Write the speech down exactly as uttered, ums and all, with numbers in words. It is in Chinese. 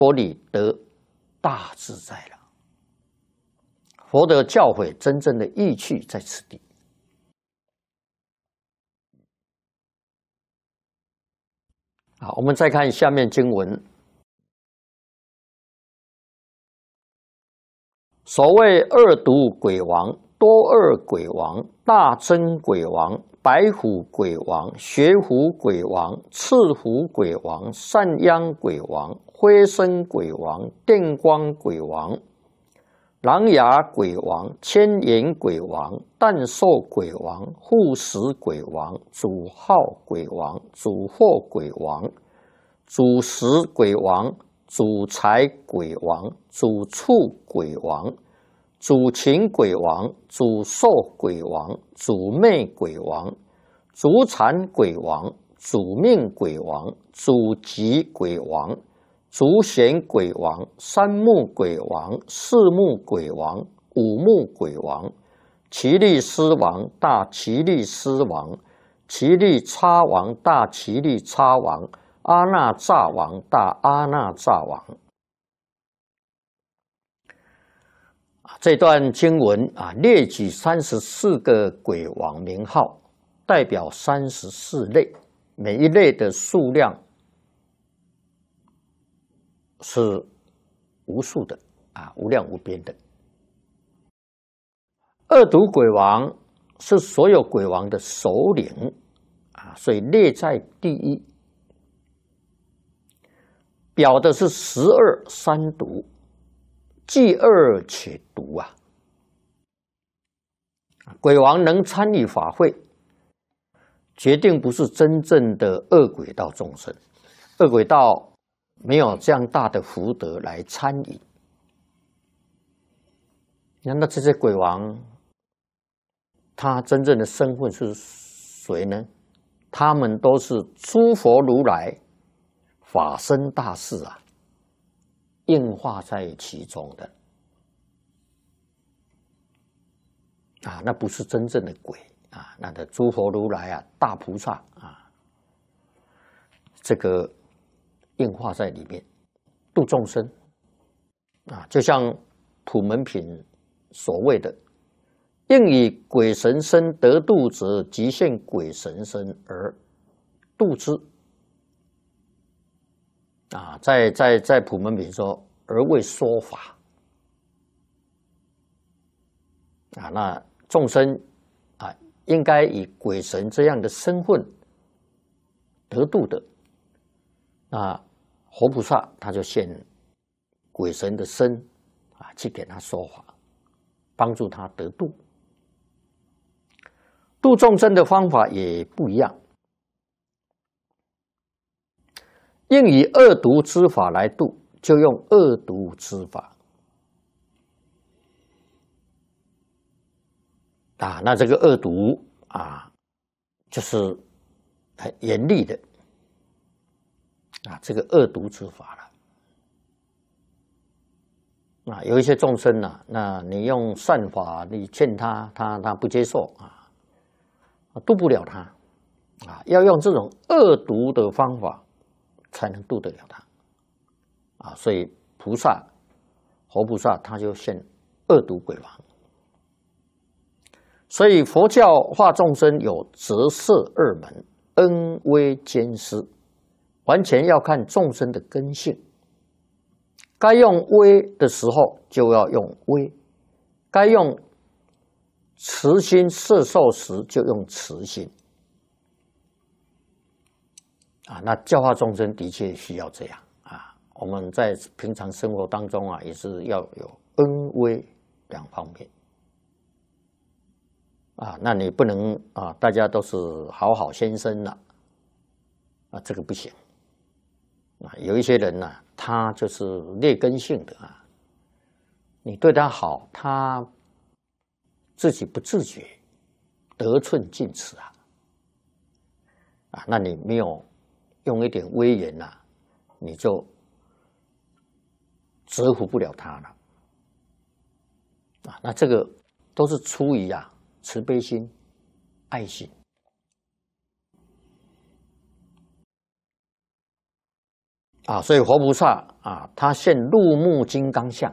佛里得大自在了。佛的教诲真正的意趣在此地。好，我们再看下面经文。所谓二毒鬼王、多二鬼王、大真鬼王、白虎鬼王、雪虎鬼王、赤虎鬼王、善殃鬼王、灰身鬼王、电光鬼王、狼牙鬼王、千眼鬼王、诞寿鬼王、护食鬼王、主号鬼王、主祸鬼王、主食鬼王、主财鬼王、主畜鬼王、主禽鬼王、主寿鬼王、主魅鬼王、主产鬼王、主命鬼王、主吉鬼王、主显鬼王、三目鬼王、四目鬼王、五目鬼王、奇力狮王、大奇力狮王、奇力叉王、大奇力叉王、阿那扎王、大阿那扎王。这段经文啊，列举三十四个鬼王名号，代表三十四类，每一类的数量是无数的啊，无量无边的。二毒鬼王是所有鬼王的首领啊，所以列在第一，表的是十二三毒。既恶且毒啊！鬼王能参与法会，决定不是真正的恶鬼道众生。恶鬼道没有这样大的福德来参与。难道这些鬼王，他真正的身份是谁呢？他们都是诸佛如来法身大士啊！应化在其中的啊，那不是真正的鬼啊，那的诸佛如来啊，大菩萨啊，这个应化在里面度众生啊，就像普门品所谓的“应以鬼神身得度者，即现鬼神身而度之”。啊，在在在普门品说，而为说法啊，那众生啊，应该以鬼神这样的身份得度的，那活菩萨他就现鬼神的身啊，去给他说法，帮助他得度。度众生的方法也不一样。应以恶毒之法来度，就用恶毒之法啊。那这个恶毒啊，就是很严厉的啊，这个恶毒之法了啊。有一些众生呢、啊，那你用善法，你劝他，他他不接受啊，度不了他啊。要用这种恶毒的方法，才能度得了他啊！所以菩萨、活菩萨他就现恶毒鬼王。所以佛教化众生有折射二门，恩威兼施，完全要看众生的根性。该用威的时候就要用威，该用慈心摄受时就用慈心。啊，那教化众生的确需要这样啊。我们在平常生活当中啊，也是要有恩威两方面啊。那你不能啊，大家都是好好先生了啊，这个不行啊。有一些人呢、啊，他就是劣根性的啊，你对他好，他自己不自觉，得寸进尺啊啊，那你没有用一点威严呐、啊，你就折服不了他了啊！那这个都是出于啊慈悲心、爱心。 啊，所以活菩萨啊，他现入目金刚相。